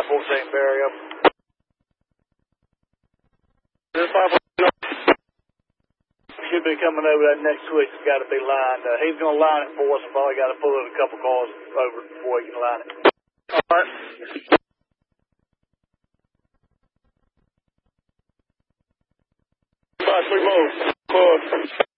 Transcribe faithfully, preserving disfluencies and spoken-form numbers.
fourteen Barry up. This five fourteen. Should be coming over that next switch. It's got to be lined. Uh, he's going to line it for us. Probably got to pull it a couple cars over before he can line it. All right. Five three more. Four.